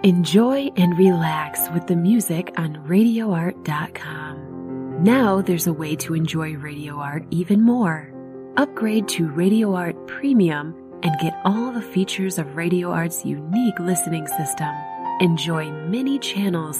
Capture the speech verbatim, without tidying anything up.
Enjoy and relax with the music on radio art dot com. Now there's a way to enjoy Radio Art even more. Upgrade to Radio Art Premium and get all the features of Radio Art's unique listening system. Enjoy many channels